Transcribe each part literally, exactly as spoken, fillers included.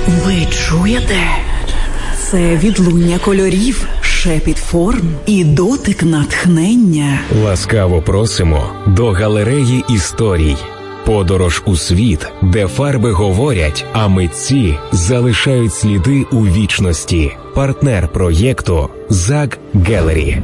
Ви чуєте? Це відлуння кольорів, шепіт форм і дотик натхнення. Ласкаво просимо до галереї історій. Подорож у світ, де фарби говорять, а митці залишають сліди у вічності. Партнер проєкту «Зак Гелері».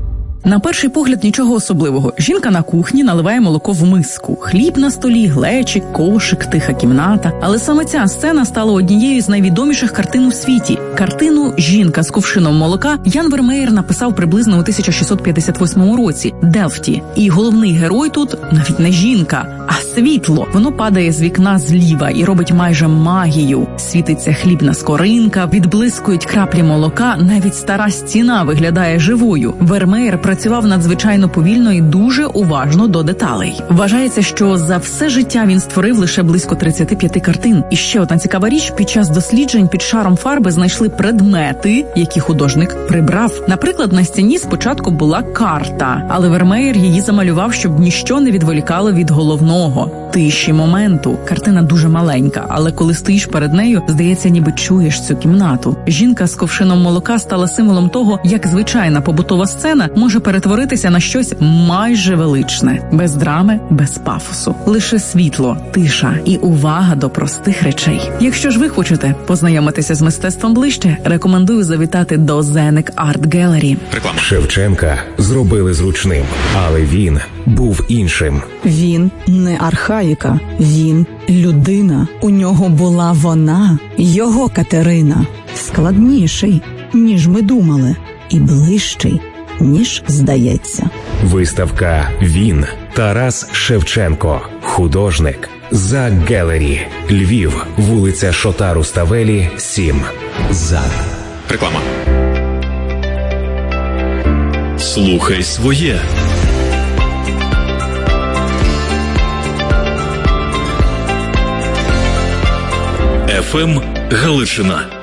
На перший погляд нічого особливого. Жінка на кухні наливає молоко в миску. Хліб на столі, глечик, кошик, тиха кімната. Але саме ця сцена стала однією з найвідоміших картин у світі. Картину «Жінка з кувшином молока» Ян Вермеєр написав приблизно у тисяча шістсот п'ятдесят восьмому році, Делфті. І головний герой тут навіть не жінка, а світло. Воно падає з вікна зліва і робить майже магію. Світиться хлібна скоринка, відблискують краплі молока, навіть стара стіна виглядає живою. Вермеєр працював надзвичайно повільно і дуже уважно до деталей. Вважається, що за все життя він створив лише близько тридцять п'ять картин. І ще одна цікава річ, під час досліджень під шаром фарби знайшли предмети, які художник прибрав. Наприклад, на стіні спочатку була карта, але Вермеєр її замалював, щоб ніщо не відволікало від головного – тиші моменту. Картина дуже маленька, але коли стоїш перед нею, здається, ніби чуєш цю кімнату. Жінка з ковшином молока стала символом того, як звичайна побутова сцена може перетворитися на щось майже величне. Без драми, без пафосу. Лише світло, тиша і увага до простих речей. Якщо ж ви хочете познайомитися з мистецтвом ближче, рекомендую завітати до Зенек Арт Gallery. Реклама. Шевченка зробили зручним, але він був іншим. Він не архаїка, він людина. У нього була вона, його Катерина. Складніший, ніж ми думали, і ближчий, ніж здається. Виставка «Він» Тарас Шевченко. Художник. Зак Гелері. Львів. Вулиця Шота Руставелі, сім. Зак. Реклама. Слухай своє. еф ем Галичина.